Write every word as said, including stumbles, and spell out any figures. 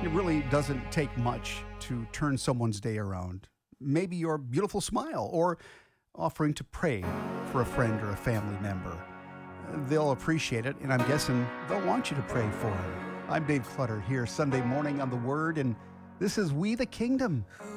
It really doesn't take much to turn someone's day around. Maybe your beautiful smile or offering to pray for a friend or a family member. They'll appreciate it, and I'm guessing they'll want you to pray for them. I'm Dave Clutter here Sunday morning on The Word, and this is We the Kingdom.